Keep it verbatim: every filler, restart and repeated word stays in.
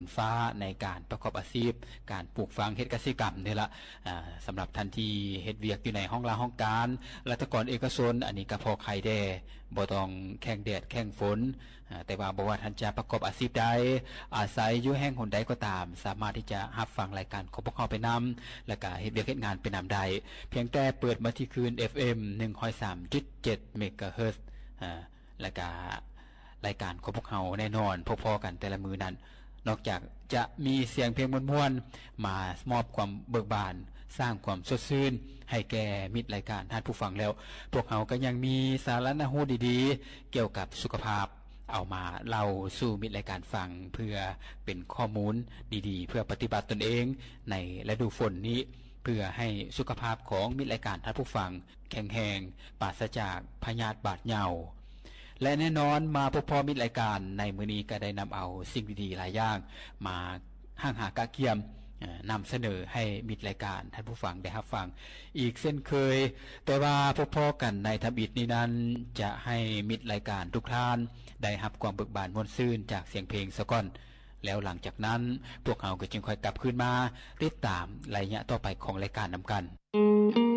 ฟ้าในการประกอบอาชีพการปลูกฝังเฮ็ดเกษตรกรรมนี่ละสำหรับทันทีเฮ็ดเวียกอยู่ในห้องลาห้องการรัฐกรเอกชนอันนี้ก็พอใครแด่บ่ต้องแข่งแดดแข่งฝนแต่ว่าบ่ว่าท่านจะประกอบอาชีพใดอาศัยอยู่แห่งหนใดก็ตามสามารถที่จะรับฟังรายการของพวกเขาไปนำและก็เฮ็ดเวียกเฮ็ดงานไปนำได้เพียงแต่เปิดมาที่คืน เอฟ เอ็ม หนึ่งร้อยสามจุดเจ็ด เมกะเฮิรตซ์อ่าและก็รายการของพวกเขาแน่นอนพอๆกันแต่ละมือนั้นนอกจากจะมีเสียงเพลงม่วนๆมามอบความเบิกบานสร้างความสดชื่นให้แก่มิตรรายการท่านผู้ฟังแล้วพวกเขาก็ยังมีสาระน่ารู้ดีๆเกี่ยวกับสุขภาพเอามาเล่าสู่มิตรรายการฟังเพื่อเป็นข้อมูลดีๆเพื่อปฏิบัติตนเองในฤดูฝนนี้เพื่อให้สุขภาพของมิตรรายการท่านผู้ฟังแข็งแรงปราศจากพยาธิบาดเหงาและแน่นอนมาพบพอมิตรรายการในมื้อนี้ก็ได้นำเอาสิ่งดีๆหลายอย่างมาห้างหากะเกียมนำเสนอให้มิตรรายการท่านผู้ฟังได้รับฟังอีกเช่นเคยแต่ว่าพบพอกันในทบิดนี้นั้นจะให้มิตรรายการทุกท่านได้รับความเบิกบานม่วนซื่นจากเสียงเพลงซะก่อนแล้วหลังจากนั้นพวกเราก็จึงค่อยกลับคืนมาติดตามรายละเอียดต่อไปของรายการนำกัน